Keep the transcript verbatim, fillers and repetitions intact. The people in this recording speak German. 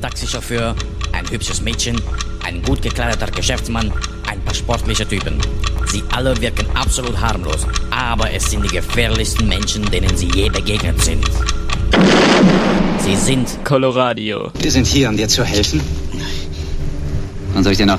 Taxichauffeur, ein hübsches Mädchen, ein gut gekleideter Geschäftsmann, ein paar sportliche Typen. Sie alle wirken absolut harmlos, aber es sind die gefährlichsten Menschen, denen sie je begegnet sind. Sie sind Coloradio. Wir sind hier, um dir zu helfen. Und soll ich dir noch